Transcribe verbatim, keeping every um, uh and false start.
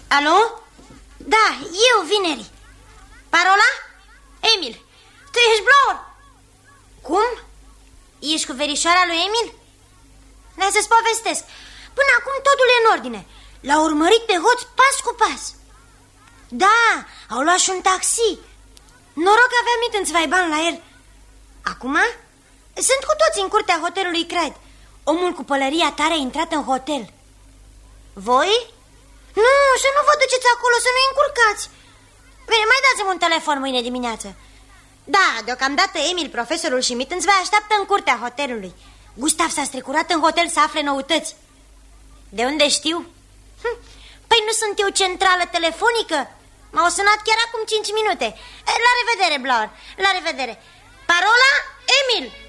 Alo? Da, eu, Vineri. Parola? Emil. Tu ești Blower? Cum? Ești cu verișoara lui Emil? Hai să-ți povestesc. Până acum totul e în ordine. L-au urmărit pe hoț pas cu pas. Da, au luat și un taxi. Noroc că avea Mittensvaiban la el. Acum sunt cu toți în curtea hotelului Craid. Omul cu pălăria tare a intrat în hotel. Voi? Nu, să nu vă duceți acolo, să nu-i încurcați. Bine, mai dați-mi un telefon mâine dimineață. Da, deocamdată Emil, profesorul și Mittensvai așteaptă în curtea hotelului. Gustav s-a strecurat în hotel să afle noutăți. De unde știu? Hm, păi nu sunt eu centrală telefonică? M-au sunat chiar acum cinci minute. La revedere, Blower, la revedere. Parola? Emil.